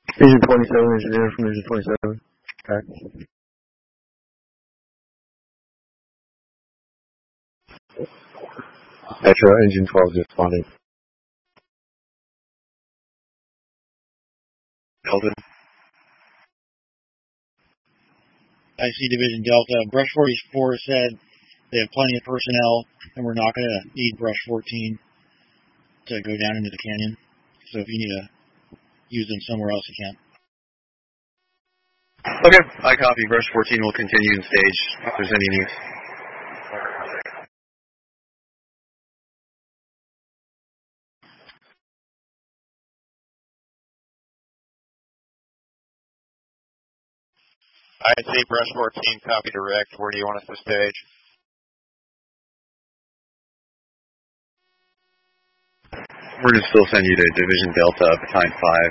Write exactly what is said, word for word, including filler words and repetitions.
Engine twenty-seven, engineer from Engine twenty-seven. Okay. Metro, Engine twelve is responding. Delta. I see Division Delta. Brush forty-four said they have plenty of personnel, and we're not going to need Brush fourteen to go down into the canyon. So if you need to use them somewhere else, you can. Okay, I copy. Brush fourteen will continue in stage if there's any need. I see Brush fourteen, copy direct. Where do you want us to stage? We're going to still send you to Division Delta, Battalion five.